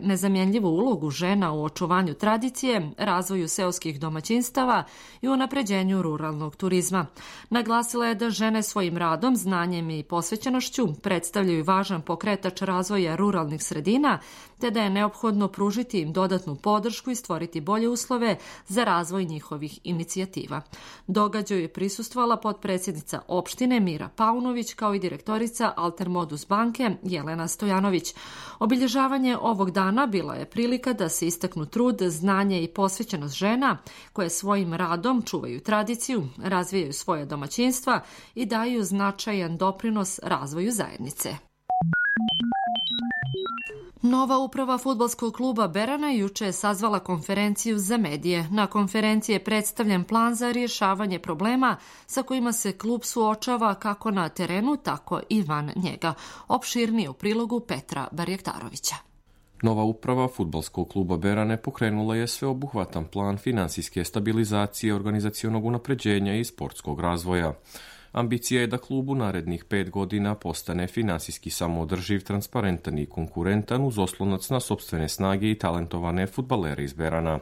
nezamjenljivu ulogu žena u očuvanju tradicije, razvoju seoskih domaćinstava i unapređenju ruralnog turizma. Naglasila je da žene svojim radom, znanjem i posvećenošću predstavljaju važan pokretač razvoja ruralnih sredina, te da je neophodno pružiti im dodatnu podršku i stvoriti bolje uslove za razvoj njihovih inicijativa. Događaju je prisustvovala potpredsjednica opštine Mira Paunović kao i direktorica Altermodus banke Jelena Stojanović. Obilježavanje ovog dana bila je prilika da se istaknu trud, znanje i posvećenost žena koje svojim radom čuvaju tradiciju, razvijaju svoje domaćinstva i daju značajan doprinos razvoju zajednice. Nova uprava fudbalskog kluba Berana juče je sazvala konferenciju za medije. Na konferenciji je predstavljen plan za rješavanje problema sa kojima se klub suočava kako na terenu, tako i van njega. Opširnije u prilogu Petra Barjektarovića. Nova uprava fudbalskog kluba Berane pokrenula je sveobuhvatan plan finansijske stabilizacije, organizacionog unapređenja i sportskog razvoja. Ambicija je da klub u narednih 5 godina postane finansijski samoodrživ, transparentan i konkurentan uz oslonac na sopstvene snage i talentovane fudbalere iz Berana.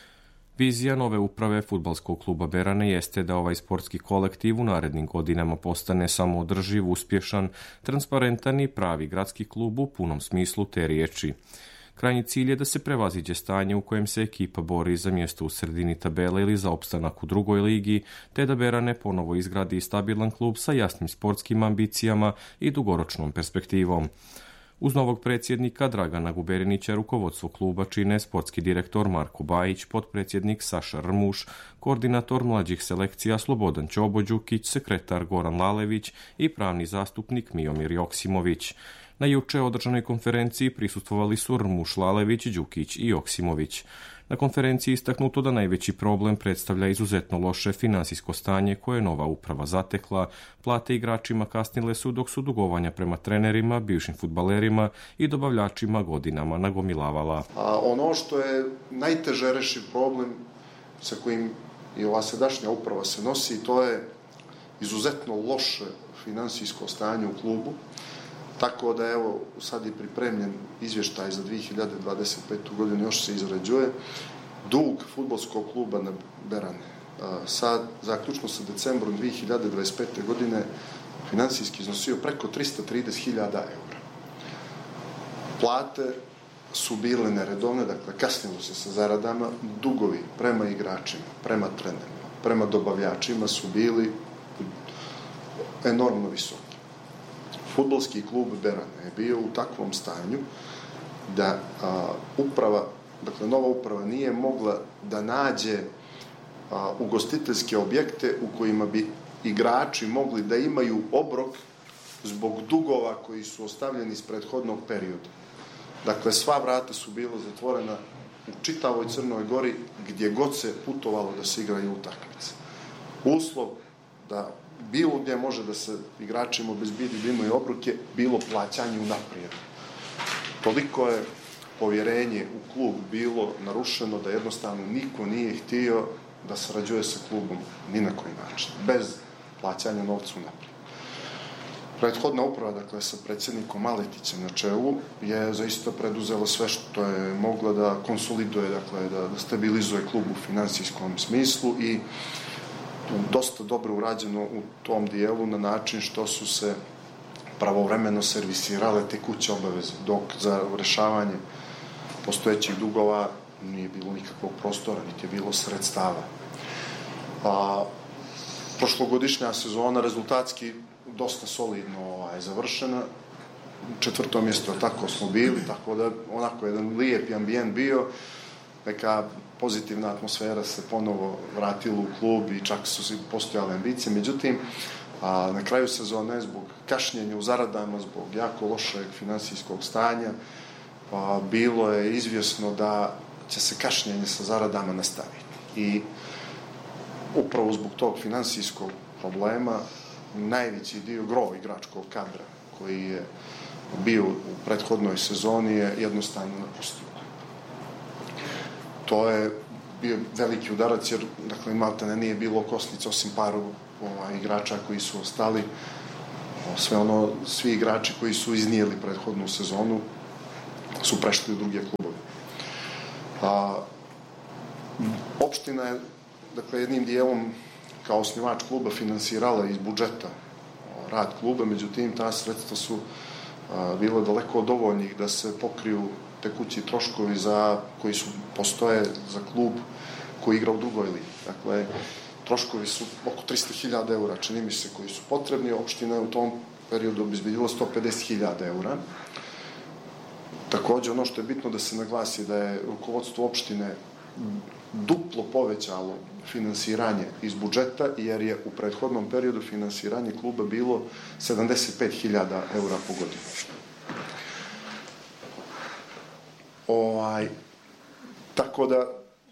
Vizija nove uprave fudbalskog kluba Berane jeste da ovaj sportski kolektiv u narednim godinama postane samoodrživ, uspješan, transparentan i pravi gradski klub u punom smislu te riječi. Krajnji cilj je da se prevaziđe stanje u kojem se ekipa bori za mjesto u sredini tabele ili za opstanak u drugoj ligi, te da Berane ponovo izgradi stabilan klub sa jasnim sportskim ambicijama i dugoročnom perspektivom. Uz novog predsjednika Dragana Guberinića rukovodstvo kluba čine sportski direktor Marko Bajić, potpredsjednik Saša Rmuš, koordinator mlađih selekcija Slobodan Ćobo-Đukić, sekretar Goran Lalević i pravni zastupnik Miomir Joksimović. Na juče održanoj konferenciji prisustvovali su Rmuš, Lalević, Đukić i Joksimović. Na konferenciji istaknuto da najveći problem predstavlja izuzetno loše finansijsko stanje koje je nova uprava zatekla. Plate igračima kasnile su dok su dugovanja prema trenerima, bivšim fudbalerima i dobavljačima godinama nagomilavala. Ono što je najteže rešiv problem sa kojim i ova sadašnja uprava se nosi, to je izuzetno loše finansijsko stanje u klubu. Tako da evo sad je pripremljen izvještaj za 2025. godinu, još se izrađuje. Dug fudbalskog kluba na Berane zaključno sa decembrom 2025. godine finansijski iznosio preko 330.000 eura. Plate su bile neredovne, dakle kasnilo se sa zaradama, dugovi prema igračima, prema trenerima, prema dobavljačima su bili enormno visoki. Fudbalski klub Berane je bio u takvom stanju da nova uprava nije mogla da nađe ugostiteljske objekte u kojima bi igrači mogli da imaju obrok zbog dugova koji su ostavljeni iz prethodnog perioda. Dakle, sva vrata su bila zatvorena u čitavoj Crnoj Gori gdje god se putovalo da se igraju utakmice. Uslov da bilo gdje može da se igračima obezbedi da imaju obroke, bilo plaćanje unaprijed. Toliko je povjerenje u klub bilo narušeno da jednostavno niko nije htio da sarađuje sa klubom ni na koji način, bez plaćanja novca unaprijed. Prethodna uprava, dakle, sa predsjednikom Maletićem na čelu, je zaista preduzela sve što je mogla da konsoliduje, dakle, da stabilizuje klub u finansijskom smislu i dosta dobro urađeno u tom dijelu na način što su se pravovremeno servisirale tekuće obaveze, dok za rešavanje postojećih dugova nije bilo nikakvog prostora, niti je bilo sredstava. Prošlogodišnja sezona rezultatski dosta solidno završena. 4. mjesto tako smo bili, tako da onako jedan lijep ambijent bio, neka pozitivna atmosfera se ponovo vratila u klub i čak su postojale ambicije. Međutim, na kraju sezone, zbog kašnjenja u zaradama, zbog jako lošeg finansijskog stanja, bilo je izvjesno da će se kašnjenje sa zaradama nastaviti. I upravo zbog tog finansijskog problema najveći dio igračkog kadra koji je bio u prethodnoj sezoni je jednostavno napustio. To je bio veliki udarac jer, dakle, maltene nije bilo okosnica osim paru igrača koji su ostali, svi igrači koji su iznijeli prethodnu sezonu su prešli u druge klubove. Opština je, dakle, jednim dijelom kao osnivač kluba finansirala iz budžeta rad kluba, međutim, ta sredstva su bila daleko od dovoljnih da se pokriju tekući troškovi koji su postoje za klub koji igra u drugoj ligi. Dakle, troškovi su oko 300.000 eura, čini mi se, koji su potrebni. Opština je u tom periodu obezbedila 150.000 eura. Takođe, ono što je bitno da se naglasi da je rukovodstvo opštine duplo povećalo finansiranje iz budžeta, jer je u prethodnom periodu finansiranje kluba bilo 75.000 eura po godinu. Tako da,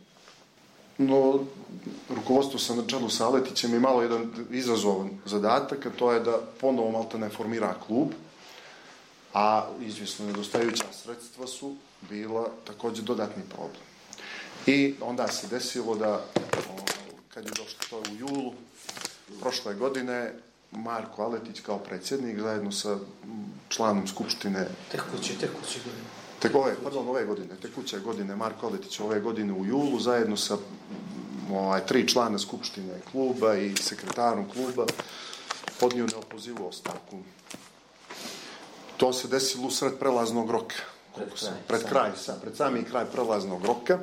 rukovodstvo sa na čelu sa Aletićem je malo jedan izazovan zadatak, a to je da ponovo maltene formira klub, a izvisno nedostajuća sredstva su bila takođe dodatni problem. I onda se desilo da, kad je došlo to u julu prošle godine, Marko Aletić kao predsjednik zajedno sa članom Skupštine tekuće godine, Marko Aletić ove godine u julu, zajedno sa 3 člana Skupštine kluba i sekretarom kluba, podnio neopozivu ostavku. To se desilo usred prelaznog roka. Pred sami kraj prelaznog roka.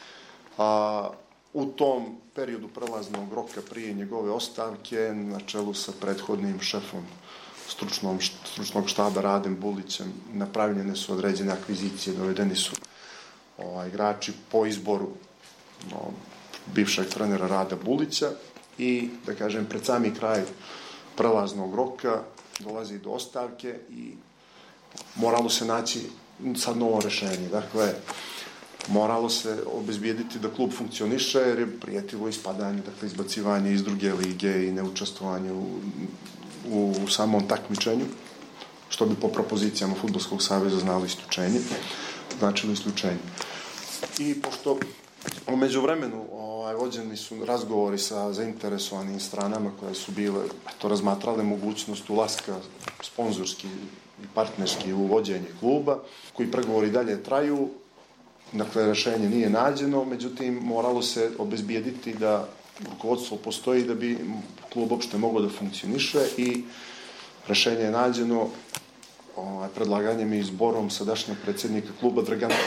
U tom periodu prelaznog roka prije njegove ostavke, na čelu sa prethodnim šefom stručnog štaba Radem Bulićem, napravljene su određene akvizicije, dovedeni su igrači po izboru bivšeg trenera Rada Bulića i, da kažem, pred sami kraj prelaznog roka dolazi do ostavke i moralo se naći sad novo rešenje. Dakle, moralo se obezbijediti da klub funkcioniše, jer je prijetilo ispadanje, dakle, izbacivanje iz druge lige i neučestvovanje u samom takmičenju, što bi po propozicijama Fudbalskog saveza značilo isključenje. I pošto u međuvremenu vođeni su razgovori sa zainteresovanim stranama koje su bile, razmatrale mogućnost ulaska sponzorski i partnerski u vođenje kluba, koji pregovori dalje traju. Dakle, rešenje nije nađeno, međutim, moralo se obezbijediti da rukovodstvo postoji da bi klub uopšte mogao da funkcioniše i rešenje je nađeno predlaganjem i izborom sadašnjeg predsjednika kluba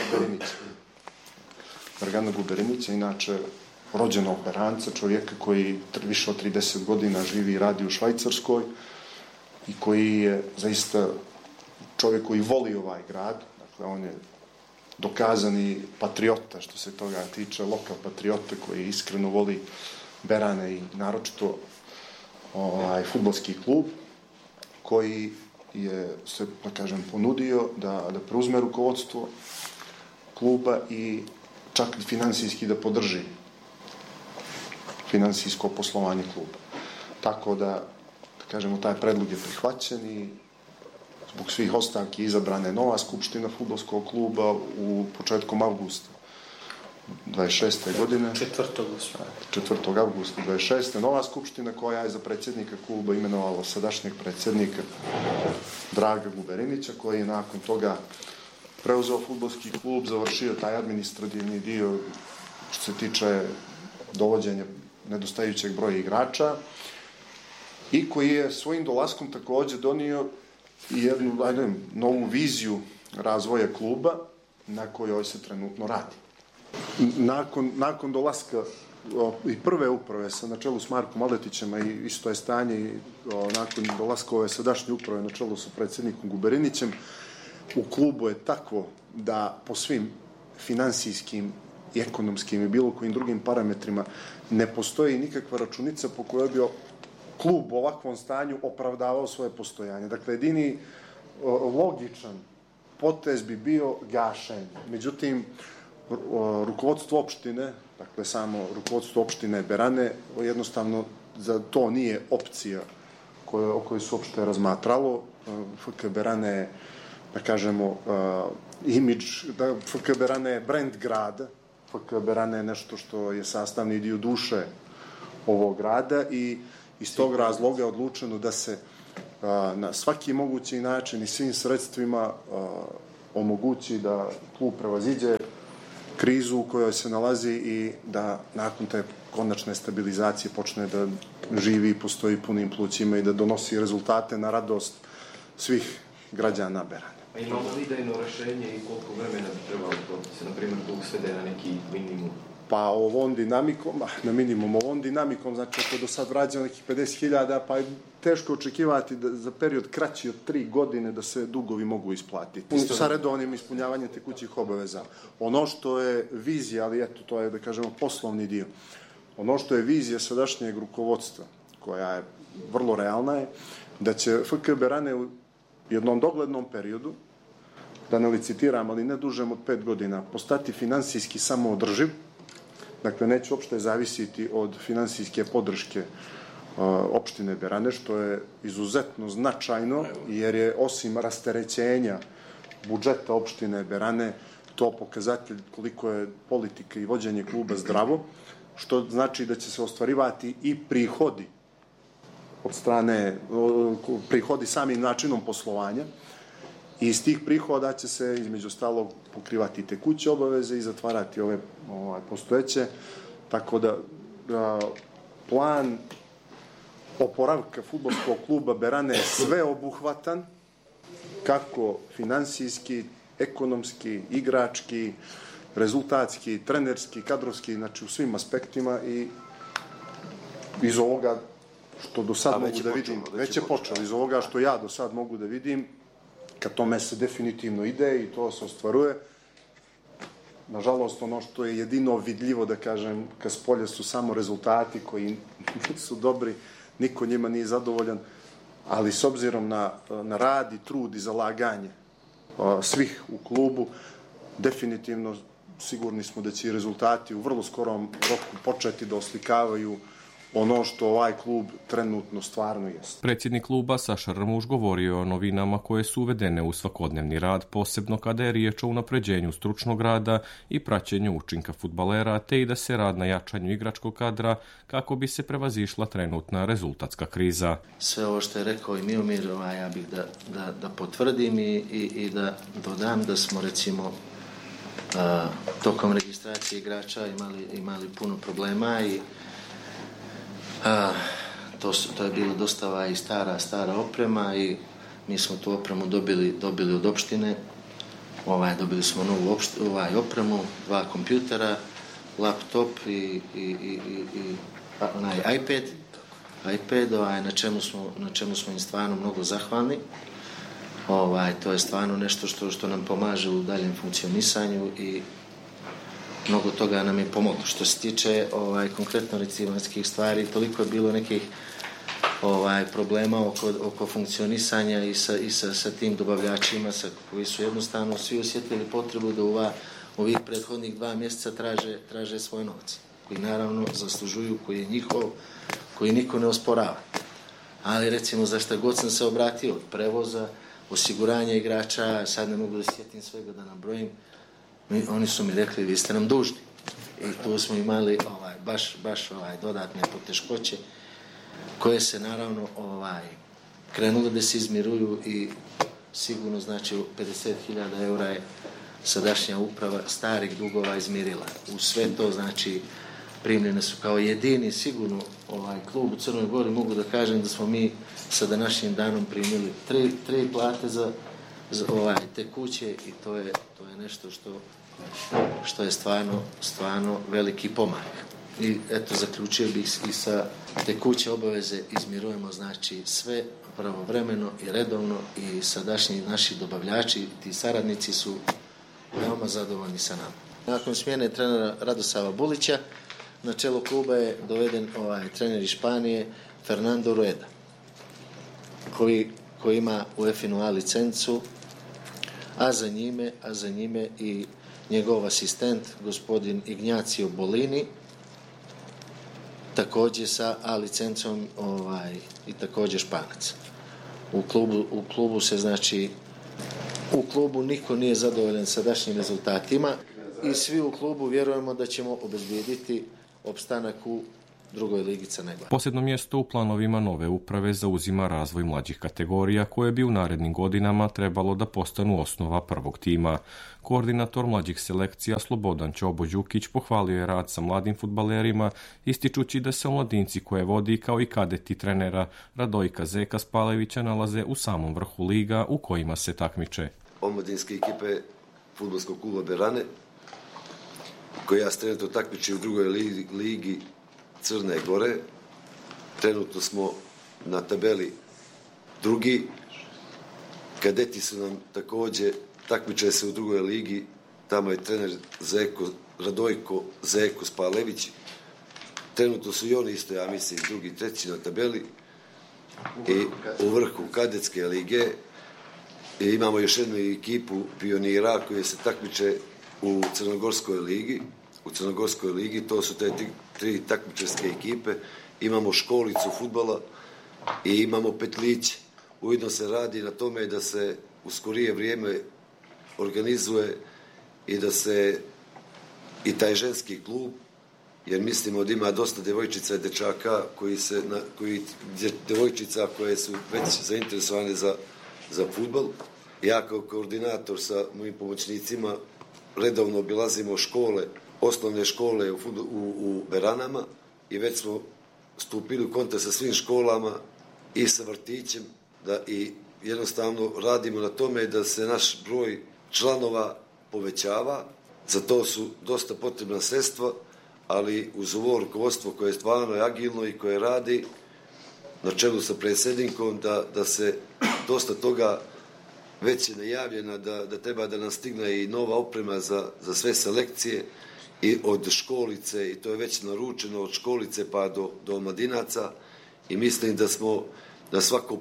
Dragana Guberinića, inače rođenog Beranca, čovjeka koji više od 30 godina živi i radi u Švajcarskoj i koji je zaista čovjek koji voli ovaj grad. Dakle, on je dokazani patriota, što se toga tiče, lokal patriota koji iskreno voli Berane i naročito fudbalski klub, koji je se, da kažem, ponudio da preuzme rukovodstvo kluba i čak finansijski da podrži finansijsko poslovanje kluba. Tako da kažemo, taj predlog je prihvaćen i zbog svih ostavki izabrane nova skupština fudbalskog kluba u početkom avgusta 26. godine. 4. avgusta 26. Nova skupština koja je za predsjednika kluba imenovala sadašnjeg predsjednika Draga Guberinića, koji je nakon toga preuzeo fudbalski klub, završio taj administrativni dio što se tiče dovođenja nedostajućeg broja igrača i koji je svojim dolaskom takođe donio i jednu novu viziju razvoja kluba na kojoj se trenutno radi. Nakon dolaska i prve uprave na čelu s Markom Aletićem, i isto je stanje i nakon dolaska ove sadašnje uprave na čelu sa predsjednikom Guberinićem, u klubu je takvo da po svim finansijskim i ekonomskim i bilo kojim drugim parametrima ne postoji nikakva računica po kojoj bi klub u ovakvom stanju opravdavao svoje postojanje. Dakle, jedini logičan potez bi bio gašenje. Međutim, rukovodstvo opštine, dakle samo rukovodstvo opštine Berane, jednostavno za to nije opcija o kojoj su uopšte razmatralo. FK Berane je, da kažemo, imidž, FK Berane je brand grada, FK Berane je nešto što je sastavni dio duše ovog grada i iz tog razloga je odlučeno da se na svaki mogući način i svim sredstvima omogući da klub prevaziđe krizu u kojoj se nalazi i da nakon te konačne stabilizacije počne da živi i postoji punim plućima i da donosi rezultate na radost svih građana Berane. A imamo li idejno rešenje i koliko vremena bi trebalo da se, na primjer, dug svede na neki minimum? Pa ovom dinamikom, na minimum, ovom dinamikom, znači ako do sad vrađamo nekih 50.000, pa je teško očekivati da za period kraći od 3 godine da se dugovi mogu isplatiti. Sa redovnim ispunjavanjem tekućih obaveza. Ono što je vizija, ali eto, to je, da kažemo, poslovni dio. Ono što je vizija sadašnjeg rukovodstva, koja je vrlo realna, je da će FK Berane u jednom doglednom periodu, da ne licitiram, ali ne dužem od 5 godina, postati finansijski samoodrživ. Dakle, neće uopšte zavisiti od finansijske podrške opštine Berane, što je izuzetno značajno, jer je osim rasterećenja budžeta opštine Berane to pokazatelj koliko je politika i vođenje kluba zdravo, što znači da će se ostvarivati i prihodi od strane, prihodi samim načinom poslovanja, i iz tih prihoda će se između ostalog pokrivati tekuće obaveze i zatvarati ove postojeće, tako da plan oporavka fudbalskog kluba Berane je sveobuhvatan, kako finansijski, ekonomski, igrački, rezultatski, trenerski, kadrovski, znači u svim aspektima, i iz ovoga što do sad mogu da vidim, već je počelo, iz ovoga što ja do sad mogu da vidim, ka tome se definitivno ide i to se ostvaruje. Nažalost, ono što je jedino vidljivo, da kažem, ka spolje su samo rezultati koji su dobri, niko njima nije zadovoljan, ali s obzirom na rad i trud i zalaganje svih u klubu, definitivno sigurni smo da će rezultati u vrlo skorom roku početi da oslikavaju ono što ovaj klub trenutno stvarno jest. Predsjednik kluba Saša Rmuš govorio o novinama koje su uvedene u svakodnevni rad, posebno kada je riječ o unapređenju stručnog rada i praćenju učinka fudbalera, te i da se rad na jačanju igračkog kadra kako bi se prevazišla trenutna rezultatska kriza. Sve ovo što je rekao i Miomir, ja bih da potvrdim i da dodam da smo, recimo, tokom registracije igrača imali puno problema i to je bilo dosta i stara oprema, i mi smo tu opremu dobili od opštine. Dobili smo novu opremu, 2 kompjutera, laptop i onaj iPad, na čemu smo im stvarno mnogo zahvalni. To je stvarno nešto što nam pomaže u daljem funkcionisanju i mnogo toga nam je pomoglo. Što se tiče konkretno recivanskih stvari, toliko je bilo nekih problema oko funkcionisanja i sa tim dobavljačima koji su jednostavno svi osjetili potrebu da ovih prethodnih 2 mjeseca traže svoj novac, koji naravno zaslužuju, koji je njihov, koji niko ne osporava. Ali recimo za šta god sam se obratio, od prevoza, osiguranja igrača, sad ne mogu da sjetim svega da nabrojim, oni su mi rekli, vi ste nam dužni. I tu smo imali baš dodatne poteškoće koje se naravno krenule da se izmiruju, i sigurno, znači, 50.000 eura je sadašnja uprava starih dugova izmirila. U sve to, znači, primljene su kao jedini sigurno klub u Crnoj Gori, mogu da kažem da smo mi sa današnjim danom primili 3 plate za tekuće, i to je nešto što je stvarno veliki pomak. I eto, zaključio bih i sa tekuće obaveze izmirujemo, znači, sve pravovremeno i redovno, i sadašnji naši dobavljači, ti saradnici su veoma zadovoljni sa nama. Nakon smjene trenera Radosava Bulića, na čelo kluba je doveden trener iz Španije Fernando Rueda, koji ima UEFA A licencu, a za njime i njegov asistent, gospodin Ignacio Bolini, također sa A licencom i također Španac. U klubu se, znači, u klubu niko nije zadovoljan sadašnjim rezultatima i svi u klubu vjerujemo da ćemo obezbijediti opstanak u drugoj ligi Crne Gore. Posebno mjesto u planovima nove uprave zauzima razvoj mlađih kategorija koje bi u narednim godinama trebalo da postanu osnova prvog tima. Koordinator mlađih selekcija Slobodan Ćobo-Đukić pohvalio je rad sa mladim fudbalerima, ističući da se omladinci koje vodi kao i kadeti trenera Radojka Zeka Spalevića nalaze u samom vrhu liga u kojima se takmiče. Omladinske ekipe fudbalskog kluba Berane, koja se trenutno takmiči u drugoj ligi Crne Gore. Trenutno smo na tabeli drugi. Kadeti su nam također takmiče se u drugoj ligi. Tamo je trener Radojko Zeko Spalević. Trenutno su i oni isto, ja mislim, drugi, treći na tabeli. I u vrhu kadetske lige. I imamo još jednu ekipu pionira koje se takmiče u Crnogorskoj ligi. U Crnogorskoj ligi to su te tri takmičarske ekipe. Imamo školicu fudbala i imamo petliće. Ujedno se radi na tome da se u skorije vrijeme organizuje i da se i taj ženski klub, jer mislimo da ima dosta djevojčica i dečaka djevojčica koje su već zainteresovane za fudbal. Ja kao koordinator sa mojim pomoćnicima redovno obilazimo škole, osnovne škole u Beranama i već smo stupili u kontakt sa svim školama i sa vrtićem i jednostavno radimo na tome da se naš broj članova povećava. Za to su dosta potrebna sredstva, ali uz ovo rukovodstvo koje je stvarno agilno i koje radi na čelu sa predsjednikom da se dosta toga već je najavljena da treba da nam stigne i nova oprema za sve selekcije i od školice, i to je već naručeno od školice pa do omladinaca, i mislim da smo na svako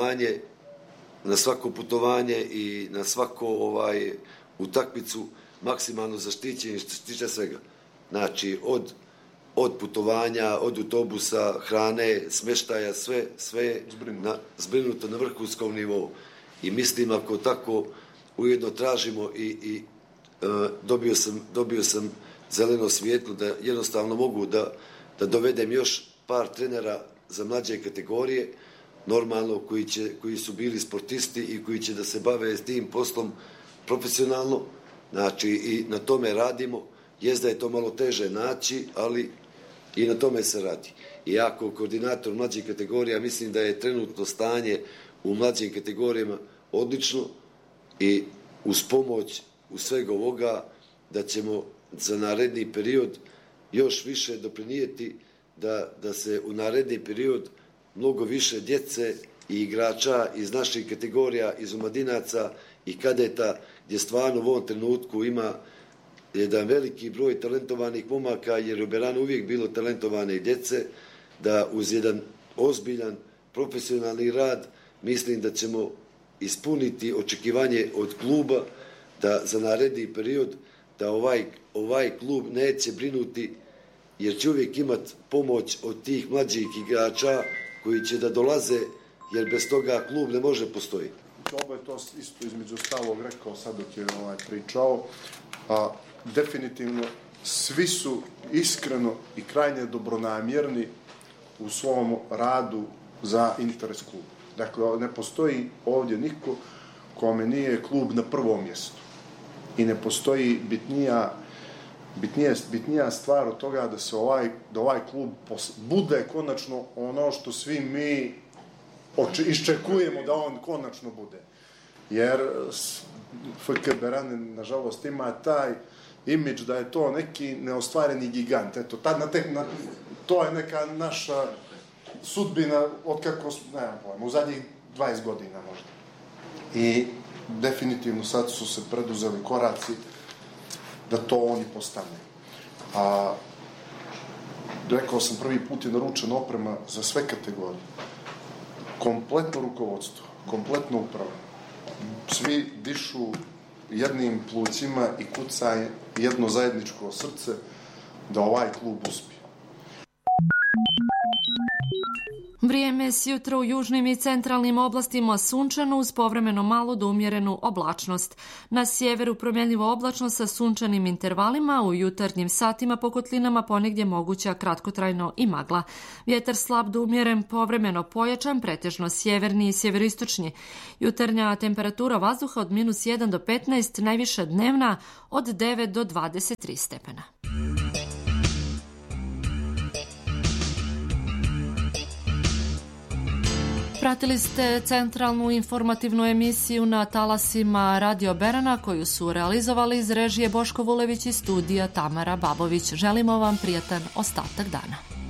putovanje i na svako utakmicu maksimalno zaštićeni što se tiče svega. Znači od putovanja, od autobusa, hrane, smještaja, sve je zbrinuto na vrhunskom nivou. I mislim ako tako ujedno tražimo i dobio sam zeleno svjetlo da jednostavno mogu da dovedem još par trenera za mlađe kategorije, normalno koji su bili sportisti i koji će da se bave s tim poslom profesionalno. Znači i na tome radimo. Jest da je to malo teže naći, ali i na tome se radi. I ja kao koordinator mlađih kategorija mislim da je trenutno stanje u mlađim kategorijama odlično i uz pomoć u svega ovoga da ćemo za naredni period još više doprinijeti da se u naredni period mnogo više djece i igrača iz naših kategorija, iz omladinaca i kadeta, gdje stvarno u ovom trenutku ima jedan veliki broj talentovanih momaka, jer u Beranu uvijek bilo talentovane djece, da uz jedan ozbiljan profesionalni rad mislim da ćemo ispuniti očekivanje od kluba da za naredni period da ovaj klub neće brinuti, jer će uvijek imati pomoć od tih mlađih igrača koji će da dolaze, jer bez toga klub ne može postojiti. Čobo je to isto između ostalog rekao sad dok je pričao. Definitivno svi su iskreno i krajnje dobronamjerni u svom radu za interes kluba. Dakle, ne postoji ovdje niko kome nije klub na prvom mjestu. I ne postoji bitnija stvar od toga da ovaj klub bude konačno ono što svi mi iščekujemo da on konačno bude. Jer FK Berane, nažalost, ima taj imidž da je to neki neostvareni gigant. Eto, to je neka naša sudbina od kako, nemam pojma, u zadnjih 20 godina možda. I definitivno sad su se preduzeli koraci da to oni postane. Rekao sam, prvi put je naručena oprema za sve kategorije. Kompletno rukovodstvo, kompletno uprava. Svi dišu jednim plućima i kuca jedno zajedničko srce da ovaj klub uspije. Vrijeme sjutra u južnim i centralnim oblastima sunčano uz povremeno malu do umjerenu oblačnost. Na sjeveru promjenljivo oblačno sa sunčanim intervalima, u jutarnjim satima po kotlinama ponegdje moguća kratkotrajno i magla. Vjetar slab do umjeren, povremeno pojačan, pretežno sjeverni i sjeveroistočni. Jutarnja temperatura vazduha od -1 do 15, najviša dnevna od 9 do 23 stepena. Pratili ste centralnu informativnu emisiju na talasima Radio Berana koju su realizovali iz režije Boško Vulević i studija Tamara Babović. Želimo vam prijatan ostatak dana.